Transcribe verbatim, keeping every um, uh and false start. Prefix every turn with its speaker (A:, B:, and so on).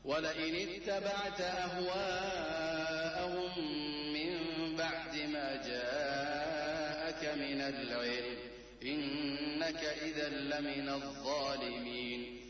A: ولئن اتبعت أهواءهم من بعد ما جاءك من العلم إنك إذا لمن الظالمين